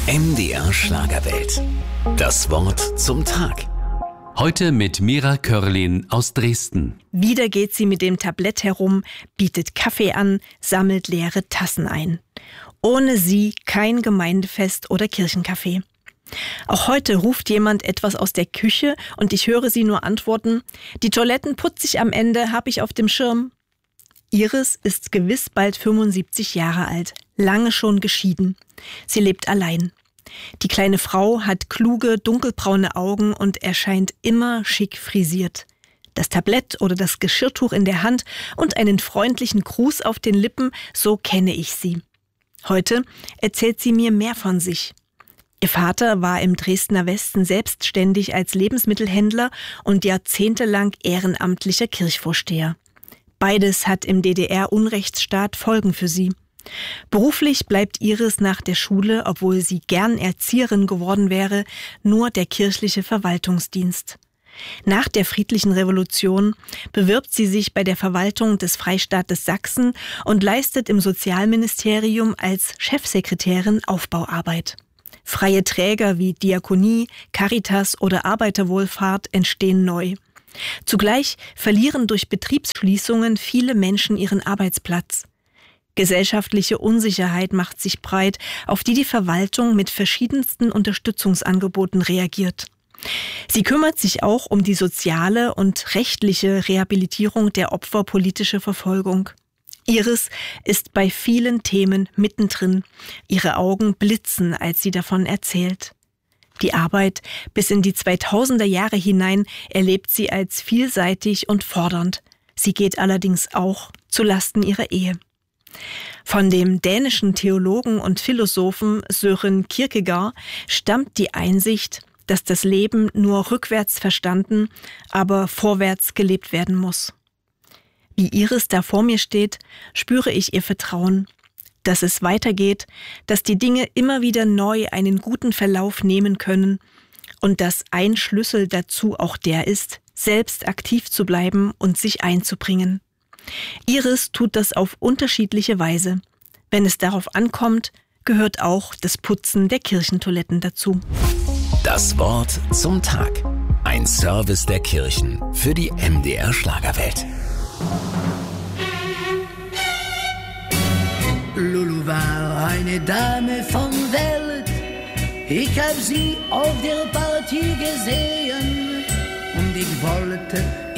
MDR Schlagerwelt. Das Wort zum Tag. Heute mit Mira Körlin aus Dresden. Wieder geht sie mit dem Tablett herum, bietet Kaffee an, sammelt leere Tassen ein. Ohne sie kein Gemeindefest oder Kirchenkaffee. Auch heute ruft jemand etwas aus der Küche und ich höre sie nur antworten: Die Toiletten putze ich am Ende, hab ich auf dem Schirm. Iris ist gewiss bald 75 Jahre alt, lange schon geschieden. Sie lebt allein. Die kleine Frau hat kluge, dunkelbraune Augen und erscheint immer schick frisiert. Das Tablett oder das Geschirrtuch in der Hand und einen freundlichen Gruß auf den Lippen, so kenne ich sie. Heute erzählt sie mir mehr von sich. Ihr Vater war im Dresdner Westen selbstständig als Lebensmittelhändler und jahrzehntelang ehrenamtlicher Kirchvorsteher. Beides hat im DDR-Unrechtsstaat Folgen für sie. Beruflich bleibt Iris nach der Schule, obwohl sie gern Erzieherin geworden wäre, nur der kirchliche Verwaltungsdienst. Nach der Friedlichen Revolution bewirbt sie sich bei der Verwaltung des Freistaates Sachsen und leistet im Sozialministerium als Chefsekretärin Aufbauarbeit. Freie Träger wie Diakonie, Caritas oder Arbeiterwohlfahrt entstehen neu. Zugleich verlieren durch Betriebsschließungen viele Menschen ihren Arbeitsplatz. Gesellschaftliche Unsicherheit macht sich breit, auf die Verwaltung mit verschiedensten Unterstützungsangeboten reagiert. Sie kümmert sich auch um die soziale und rechtliche Rehabilitierung der Opfer politischer Verfolgung. Iris ist bei vielen Themen mittendrin. Ihre Augen blitzen, als sie davon erzählt. Die Arbeit bis in die 2000er Jahre hinein erlebt sie als vielseitig und fordernd. Sie geht allerdings auch zu Lasten ihrer Ehe. Von dem dänischen Theologen und Philosophen Søren Kierkegaard stammt die Einsicht, dass das Leben nur rückwärts verstanden, aber vorwärts gelebt werden muss. Wie Iris da vor mir steht, spüre ich ihr Vertrauen, dass es weitergeht, dass die Dinge immer wieder neu einen guten Verlauf nehmen können und dass ein Schlüssel dazu auch der ist, selbst aktiv zu bleiben und sich einzubringen. Iris tut das auf unterschiedliche Weise. Wenn es darauf ankommt, gehört auch das Putzen der Kirchentoiletten dazu. Das Wort zum Tag. Ein Service der Kirchen für die MDR Schlagerwelt. Lulu war eine Dame von Welt. Ich hab sie auf der Partie gesehen und ich wollte